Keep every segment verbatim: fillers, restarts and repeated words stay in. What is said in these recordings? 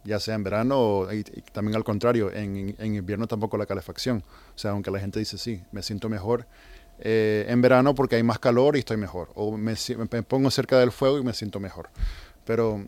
ya sea en verano o y, y también al contrario, en, en invierno tampoco la calefacción. O sea, aunque la gente dice sí, me siento mejor eh, en verano porque hay más calor y estoy mejor. O me, me pongo cerca del fuego y me siento mejor. Pero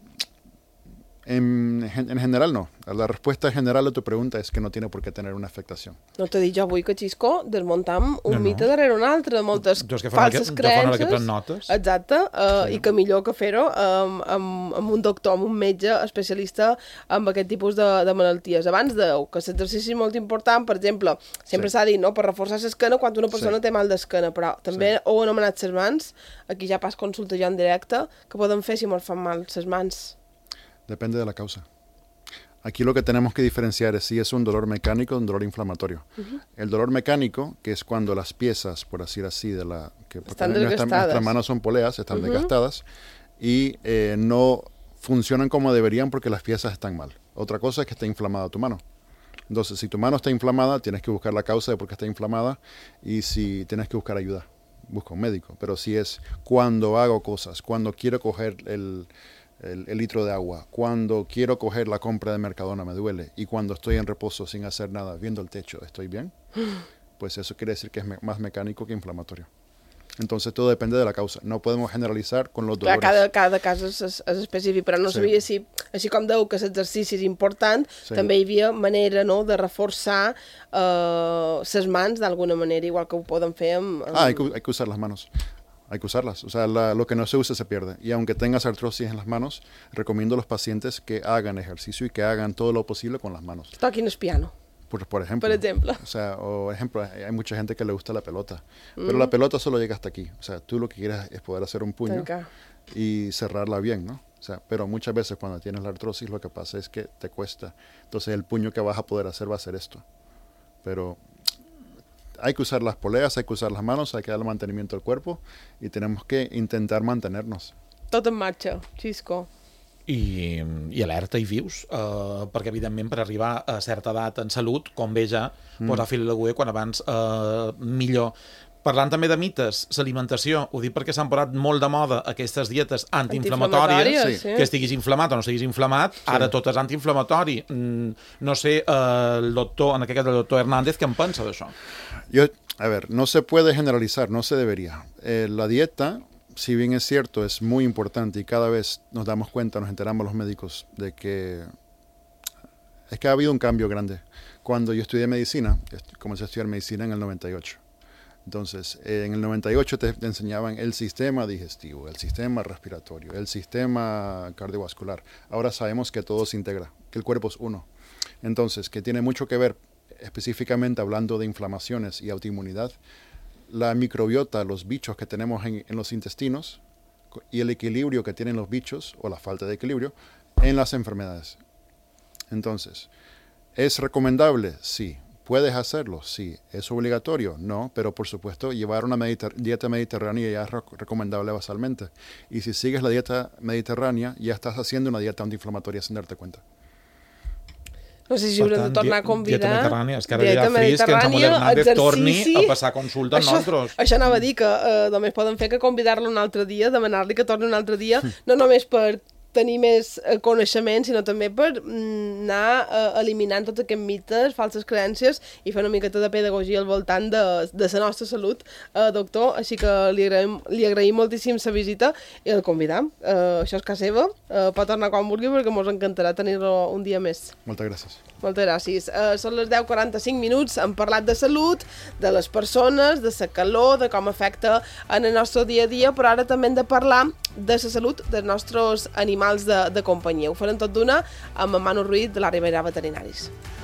en, en general no. La respuesta general a tu pregunta és que no tiene por qué tener una afectación. No t'he dit jo avui que, Xisco, desmuntam un no, no. mite darrere un altre, moltes que falses que, creences. Que pren notes. Exacte, uh, sí. I que millor que fer-ho um, amb, amb un doctor, amb un metge especialista en aquest tipus de, de malalties. Abans deu, que l'exercici és molt important, per exemple, sempre s'ha sí. dit, no?, per reforçar l'esquena quan una persona sí. té mal d'esquena, però també sí. heu anomenat les mans, aquí ja pas consulta jo en directe, que podem fer si ens fan mal les mans. Depende de la causa. Aquí lo que tenemos que diferenciar es si es un dolor mecánico o un dolor inflamatorio. Uh-huh. El dolor mecánico, que es cuando las piezas, por decir así, de la que están nuestra, nuestras manos son poleas, están uh-huh. desgastadas y eh, no funcionan como deberían porque las piezas están mal. Otra cosa es que esté inflamada tu mano. Entonces, si tu mano está inflamada, tienes que buscar la causa de por qué está inflamada y si tienes que buscar ayuda, busca un médico. Pero si es cuando hago cosas, cuando quiero coger el... El, el litro de agua, cuando quiero coger la compra de Mercadona me duele y cuando estoy en reposo sin hacer nada, viendo el techo, ¿estoy bien? Pues eso quiere decir que es me más mecánico que inflamatorio. Entonces todo depende de la causa. No podemos generalizar con los dolores. Cada, cada cas és, és, és específic, però no sí. sabia si, així com deu que l'exercici és important, sí. també hi havia manera, no?, de reforçar les eh, mans d'alguna manera, igual que ho poden fer amb... amb... Ah, hay que, hay que usar las manos. Hay que usarlas, o sea, la, lo que no se usa se pierde. Y aunque tengas artrosis en las manos, recomiendo a los pacientes que hagan ejercicio y que hagan todo lo posible con las manos. Toquin el piano. Por, por ejemplo. Por ejemplo. O sea, o ejemplo, hay mucha gente que le gusta la pelota, mm. pero la pelota solo llega hasta aquí. O sea, tú lo que quieres es poder hacer un puño Tenca. y cerrarla bien, ¿no? O sea, pero muchas veces cuando tienes la artrosis lo que pasa es que te cuesta. Entonces el puño que vas a poder hacer va a ser esto. Pero... hay que usar las poleas, hay que usar las manos, hay que darle mantenimiento al cuerpo y tenemos que intentar mantenernos. Tot en marxa, Xisco. I, i alerta i vius, eh, perquè evidentment per arribar a certa edat en salut, com bé ja mm. posar fil a l'agulla, quan abans eh, millor. Parlant també de mites, l'alimentació, ho dic perquè s'han posat molt de moda aquestes dietes antiinflamatòries, sí. que estiguis inflamat o no estiguis inflamat, sí. ara tot és antiinflamatori. Mm, no sé, eh, el doctor, en aquest cas el doctor Hernández, què en pensa d'això? Yo, a ver, no se puede generalizar, no se debería. Eh, la dieta, si bien es cierto, es muy importante y cada vez nos damos cuenta, nos enteramos los médicos de que es que ha habido un cambio grande. Cuando yo estudié medicina, comencé a estudiar medicina en el noventa y ocho. Entonces, eh, en el noventa y ocho te, te enseñaban el sistema digestivo, el sistema respiratorio, el sistema cardiovascular. Ahora sabemos que todo se integra, que el cuerpo es uno. Entonces, que tiene mucho que ver, específicamente hablando de inflamaciones y autoinmunidad, la microbiota, los bichos que tenemos en, en los intestinos y el equilibrio que tienen los bichos, o la falta de equilibrio, en las enfermedades. Entonces, ¿es recomendable? Sí. ¿Puedes hacerlo? Sí. ¿Es obligatorio? No, pero por supuesto llevar una mediter- dieta mediterránea ya es re- recomendable basalmente. Y si sigues la dieta mediterránea, ya estás haciendo una dieta antiinflamatoria sin darte cuenta. No sé si haurem de tornar a convidar... Dieta mediterrània, és que ara ja fris que en Samuel Hernández torni a passar consulta amb nosaltres. Això anava a dir que eh, només poden fer que convidar-lo un altre dia, demanar-li que torni un altre dia, no només per tenir més eh, coneixement, sinó també per mm, anar eh, eliminant tots aquests mites, falses creences i fer una miqueta de pedagogia al voltant de, de la nostra salut, eh, doctor. Així que li agraïm, li agraïm moltíssim la visita i el convidam. Eh, això és casa seva, eh, pot tornar quan vulgui perquè ens encantarà tenir-lo un dia més. Moltes gràcies. Moltes gràcies. Uh, són les deu quaranta-cinc minuts, hem parlat de salut, de les persones, de la calor, de com afecta en el nostre dia a dia, però ara també hem de parlar de la salut dels nostres animals de, de companyia. Ho farem tot d'una amb en Manu Ruiz de la Ribera Veterinaris.